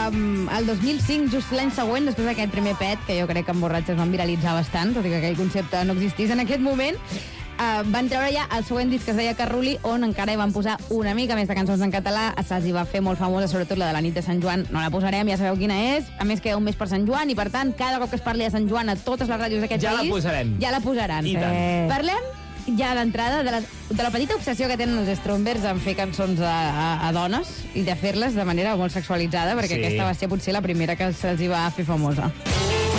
el 2005, just l'any següent, després d'aquest primer pet, que jo crec que en Borratxes van viralitzar bastant, tot i que aquell concepte no existís en aquest moment, van treure ja el següent disc que es deia Carruli, on encara hi van posar una mica més de cançons en català. Se'ls va fer molt famosa, sobretot la de la nit de Sant Joan. No la posarem, ja sabeu quina és. A més, queda un mes per Sant Joan i, per tant, cada cop que es parli de Sant Joan a totes les ràdios d'aquest país... Ja la posarem. Ja la posaran. Parlem ja d'entrada de la petita obsessió que tenen els Strongbers en fer cançons a dones i de fer-les de manera molt sexualitzada, perquè aquesta va ser potser la primera que se'ls va fer famosa.